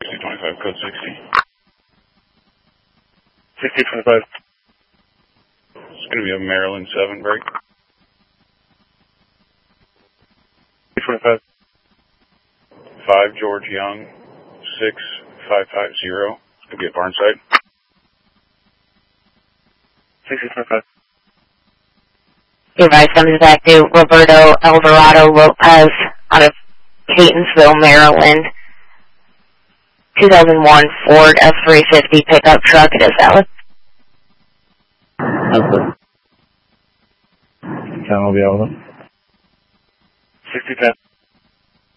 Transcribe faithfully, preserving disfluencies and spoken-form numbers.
sixty twenty-five, code sixty. sixty twenty-five. It's going to be a Maryland seven break. sixty twenty-five. five George Young, six five five zero. It's going to be at Barnside. sixty twenty-five. Advice comes back to Roberto Eldorado Lopez out of Catonsville, Maryland. two thousand one Ford F three fifty pickup truck. It is valid. Okay. Can I be able to? sixty ten.